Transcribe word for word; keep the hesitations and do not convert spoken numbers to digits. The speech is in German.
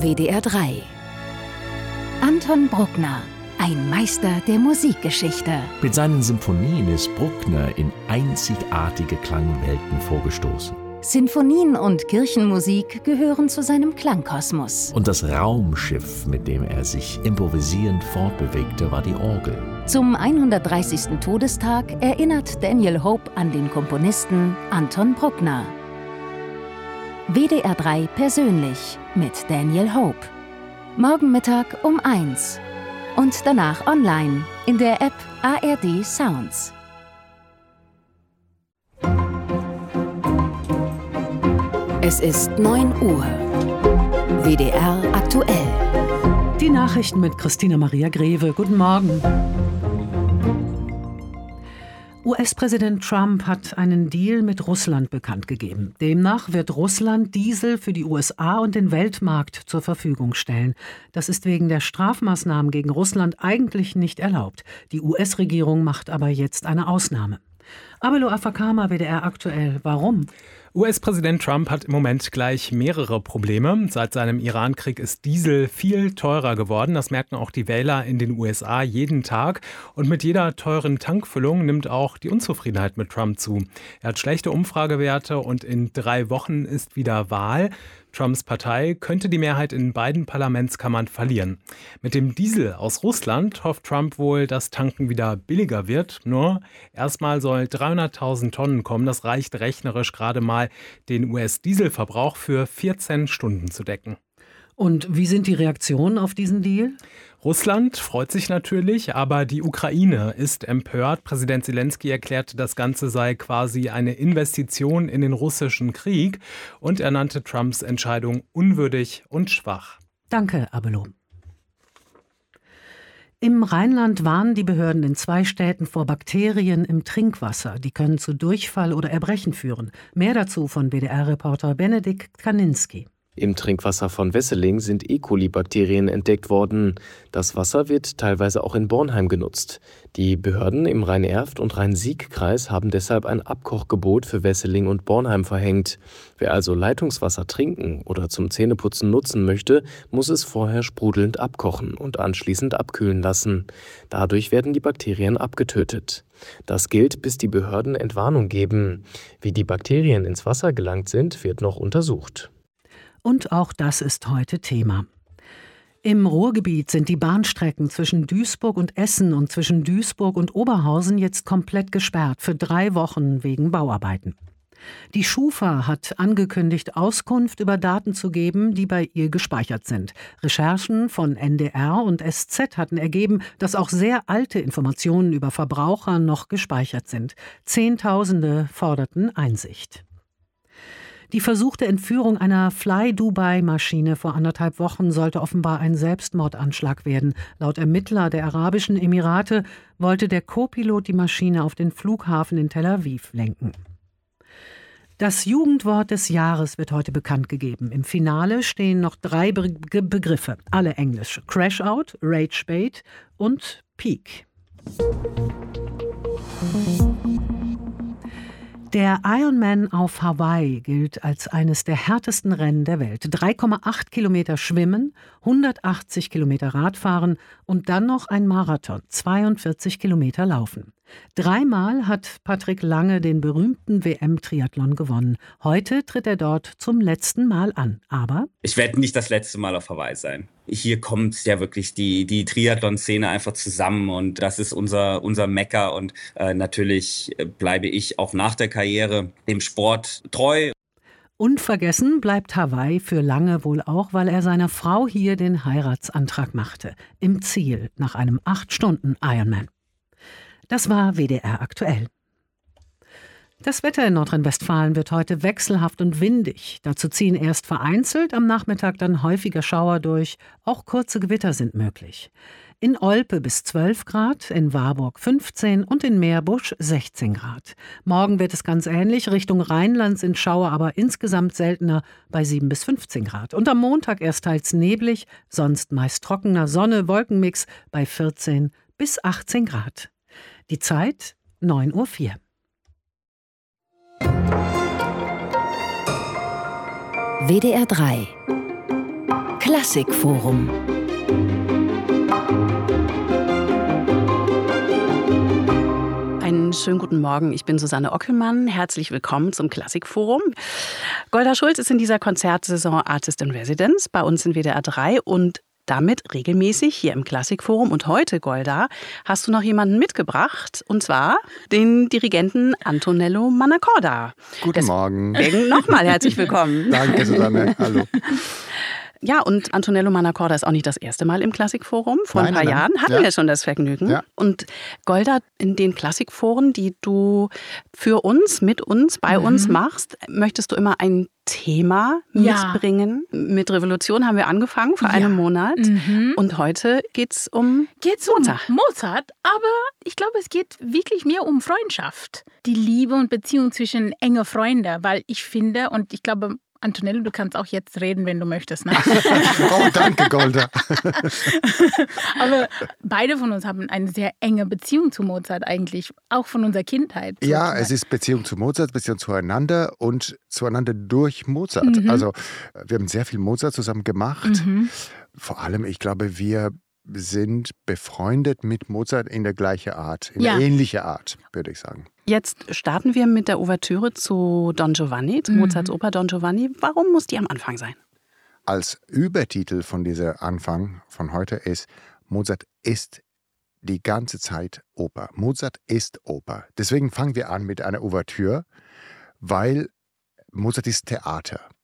W D R drei. Anton Bruckner, ein Meister der Musikgeschichte. Mit seinen Symphonien ist Bruckner in einzigartige Klangwelten vorgestoßen. Sinfonien und Kirchenmusik gehören zu seinem Klangkosmos. Und das Raumschiff, mit dem er sich improvisierend fortbewegte, war die Orgel. Zum hundertdreißigsten Todestag erinnert Daniel Hope an den Komponisten Anton Bruckner. W D R drei persönlich mit Daniel Hope. Morgen Mittag um eins. Und danach online in der App A R D Sounds. Es ist neun Uhr. W D R aktuell. Die Nachrichten mit Christina Maria Greve. Guten Morgen. U S-Präsident Trump hat einen Deal mit Russland bekannt gegeben. Demnach wird Russland Diesel für die U S A und den Weltmarkt zur Verfügung stellen. Das ist wegen der Strafmaßnahmen gegen Russland eigentlich nicht erlaubt. Die U S-Regierung macht aber jetzt eine Ausnahme. Abelo Afakama, W D R aktuell. Warum? U S-Präsident Trump hat im Moment gleich mehrere Probleme. Seit seinem Iran-Krieg ist Diesel viel teurer geworden. Das merken auch die Wähler in den U S A jeden Tag. Und mit jeder teuren Tankfüllung nimmt auch die Unzufriedenheit mit Trump zu. Er hat schlechte Umfragewerte und in drei Wochen ist wieder Wahl. Trumps Partei könnte die Mehrheit in beiden Parlamentskammern verlieren. Mit dem Diesel aus Russland hofft Trump wohl, dass Tanken wieder billiger wird. Nur erstmal soll dreihunderttausend Tonnen kommen. Das reicht rechnerisch gerade mal, den U S-Dieselverbrauch für vierzehn Stunden zu decken. Und wie sind die Reaktionen auf diesen Deal? Russland freut sich natürlich, aber die Ukraine ist empört. Präsident Zelensky erklärte, das Ganze sei quasi eine Investition in den russischen Krieg und er nannte Trumps Entscheidung unwürdig und schwach. Danke, Abelo. Im Rheinland warnen die Behörden in zwei Städten vor Bakterien im Trinkwasser. Die können zu Durchfall oder Erbrechen führen. Mehr dazu von W D R-Reporter Benedikt Kaninski. Im Trinkwasser von Wesseling sind E. coli-Bakterien entdeckt worden. Das Wasser wird teilweise auch in Bornheim genutzt. Die Behörden im Rhein-Erft- und Rhein-Sieg-Kreis haben deshalb ein Abkochgebot für Wesseling und Bornheim verhängt. Wer also Leitungswasser trinken oder zum Zähneputzen nutzen möchte, muss es vorher sprudelnd abkochen und anschließend abkühlen lassen. Dadurch werden die Bakterien abgetötet. Das gilt, bis die Behörden Entwarnung geben. Wie die Bakterien ins Wasser gelangt sind, wird noch untersucht. Und auch das ist heute Thema. Im Ruhrgebiet sind die Bahnstrecken zwischen Duisburg und Essen und zwischen Duisburg und Oberhausen jetzt komplett gesperrt für drei Wochen wegen Bauarbeiten. Die Schufa hat angekündigt, Auskunft über Daten zu geben, die bei ihr gespeichert sind. Recherchen von N D R und S Z hatten ergeben, dass auch sehr alte Informationen über Verbraucher noch gespeichert sind. Zehntausende forderten Einsicht. Die versuchte Entführung einer Fly-Dubai-Maschine vor anderthalb Wochen sollte offenbar ein Selbstmordanschlag werden. Laut Ermittler der Arabischen Emirate wollte der Co-Pilot die Maschine auf den Flughafen in Tel Aviv lenken. Das Jugendwort des Jahres wird heute bekannt gegeben. Im Finale stehen noch drei Be- Be- Begriffe, alle englisch. Crash-Out, Rage-Bait und Peak. Der Ironman auf Hawaii gilt als eines der härtesten Rennen der Welt. drei Komma acht Kilometer Schwimmen, hundertachtzig Kilometer Radfahren und dann noch ein Marathon, zweiundvierzig Kilometer Laufen. Dreimal hat Patrick Lange den berühmten W M-Triathlon gewonnen. Heute tritt er dort zum letzten Mal an. Aber ich werde nicht das letzte Mal auf Hawaii sein. Hier kommt ja wirklich die, die Triathlon-Szene einfach zusammen und das ist unser, unser Mekka. Und äh, natürlich bleibe ich auch nach der Karriere dem Sport treu. Unvergessen bleibt Hawaii für Lange wohl auch, weil er seiner Frau hier den Heiratsantrag machte. Im Ziel nach einem acht Stunden Ironman. Das war W D R aktuell. Das Wetter in Nordrhein-Westfalen wird heute wechselhaft und windig. Dazu ziehen erst vereinzelt, am Nachmittag dann häufiger Schauer durch. Auch kurze Gewitter sind möglich. In Olpe bis zwölf Grad, in Warburg fünfzehn und in Meerbusch sechzehn Grad. Morgen wird es ganz ähnlich. Richtung Rheinland sind Schauer aber insgesamt seltener bei sieben bis fünfzehn Grad. Und am Montag erst teils neblig, sonst meist trockener Sonne-Wolkenmix bei vierzehn bis achtzehn Grad. Die Zeit neun Uhr vier. W D R drei Klassikforum. Einen schönen guten Morgen, ich bin Susanne Ockelmann. Herzlich willkommen zum Klassikforum. Golda Schulz ist in dieser Konzertsaison Artist in Residence bei uns in W D R drei und damit regelmäßig hier im Klassikforum. Und heute, Golda, hast du noch jemanden mitgebracht, und zwar den Dirigenten Antonello Manacorda. Guten Des- Morgen. Deswegen nochmal herzlich willkommen. Danke, Susanne. Hallo. Ja, und Antonello Manacorda ist auch nicht das erste Mal im Klassikforum. Vor Nein, ein paar nein, Jahren hatten ja. wir schon das Vergnügen. Ja. Und Golda, in den Klassikforen, die du für uns, mit uns, bei Mhm. uns machst, möchtest du immer ein Thema Ja. mitbringen. Mit Revolution haben wir angefangen vor Ja. einem Monat. Mhm. Und heute geht's um Geht's um Mozart. Mozart, aber ich glaube, es geht wirklich mehr um Freundschaft. Die Liebe und Beziehung zwischen enge Freunden, weil ich finde, und ich glaube, Antonello, du kannst auch jetzt reden, wenn du möchtest. Ne? Oh, danke, Golda. Aber beide von uns haben eine sehr enge Beziehung zu Mozart eigentlich, auch von unserer Kindheit. Ja, sozusagen. es ist Beziehung zu Mozart, Beziehung zueinander und zueinander durch Mozart. Mhm. Also wir haben sehr viel Mozart zusammen gemacht. Mhm. Vor allem, ich glaube, wir sind befreundet mit Mozart in der gleichen Art, in Ja. der ähnlichen Art, würde ich sagen. Jetzt starten wir mit der Ouvertüre zu Don Giovanni, zu Mhm. Mozarts Oper Don Giovanni. Warum muss die am Anfang sein? Als Übertitel von dieser Anfang von heute ist, Mozart ist die ganze Zeit Oper. Mozart ist Oper. Deswegen fangen wir an mit einer Ouvertüre, weil Mozart ist Theater.